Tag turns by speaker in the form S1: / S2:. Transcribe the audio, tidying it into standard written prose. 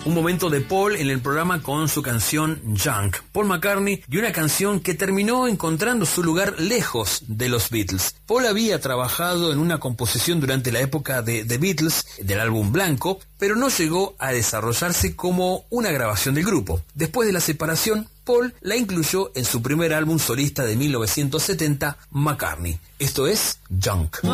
S1: un momento de Paul en el programa con su canción Junk. Paul McCartney y una canción que terminó encontrando su lugar lejos de los Beatles. Paul había trabajado en una composición durante la época de The Beatles, del álbum blanco, pero no llegó a desarrollarse como una grabación del grupo. Después de la separación, Paul la incluyó en su primer álbum solista de 1970, McCartney. Esto es Junk.